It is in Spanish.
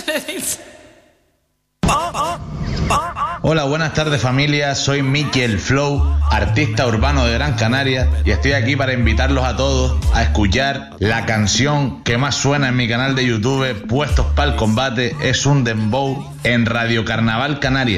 Hola, buenas tardes familia, soy Miki el Flow, artista urbano de Gran Canaria, y estoy aquí para invitarlos a todos a escuchar la canción que más suena en mi canal de YouTube, Puestos para el Combate, es un dembow en Radio Carnaval Canarias.